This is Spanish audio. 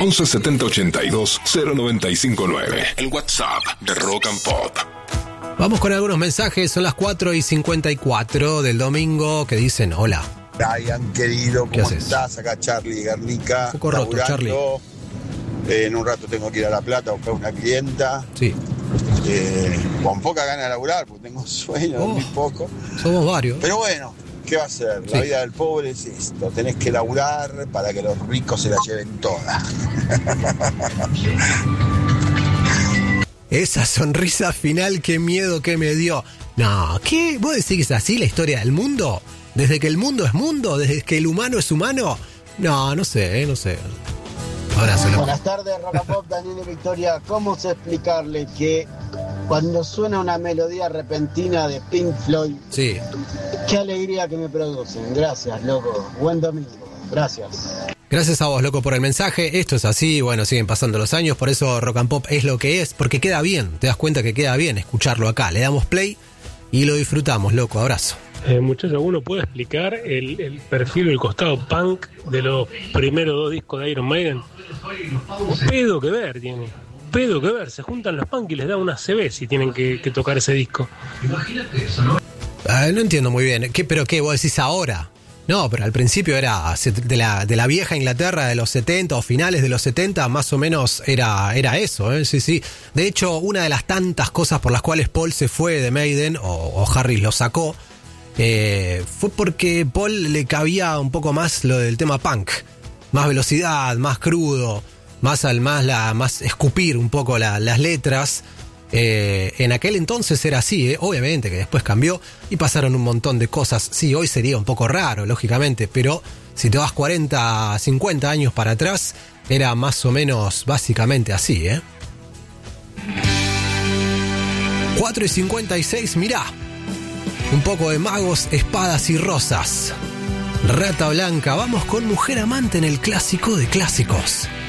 11 70 82 0959. El WhatsApp de Rock and Pop. Vamos con algunos mensajes, son las 4:54 del domingo que dicen hola. Brian, querido, ¿cómo estás? Acá Charlie Guernica. Un poco roto, Charlie. En un rato tengo que ir a La Plata a buscar una clienta. Sí. Con poca gana de laburar, porque tengo sueño, dormir poco. Somos varios. Pero bueno, ¿qué va a ser? La vida del pobre es esto. Tenés que laburar para que los ricos se la lleven toda. Esa sonrisa final, qué miedo que me dio. No, ¿qué? ¿Vos decís que es así la historia del mundo? ¿Desde que el mundo es mundo? ¿Desde que el humano es humano? No sé. Abrazo. Buenas tardes, Rock and Pop, Daniel y Victoria. ¿Cómo se explicarle que cuando suena una melodía repentina de Pink Floyd, sí, qué alegría que me producen? Gracias, loco. Buen domingo. Gracias. Gracias a vos, loco, por el mensaje. Esto es así, bueno, siguen pasando los años, por eso Rock and Pop es lo que es, porque queda bien, te das cuenta que queda bien escucharlo acá. Le damos play y lo disfrutamos, loco. Abrazo. Muchacho, ¿alguno puede explicar el perfil o el costado punk de los primeros 2 discos de Iron Maiden? Pedo que ver tiene. Pedo que ver. Se juntan los punk y les da una CB si tienen que tocar ese disco. Imagínate eso, ¿no? No entiendo muy bien. ¿Pero qué? ¿Vos decís ahora? No, pero al principio era de la vieja Inglaterra de los 70 o finales de los 70, más o menos era eso, ¿eh? Sí. De hecho, una de las tantas cosas por las cuales Paul se fue de Maiden, o Harris lo sacó, fue porque Paul le cabía un poco más lo del tema punk. Más velocidad, más crudo, más escupir un poco las letras. En aquel entonces era así, obviamente que después cambió y pasaron un montón de cosas. Sí, hoy sería un poco raro, lógicamente, pero si te vas 40, 50 años para atrás, era más o menos básicamente así, 4:56, mirá. Un poco de magos, espadas y rosas. Rata Blanca, vamos con Mujer Amante en el clásico de clásicos.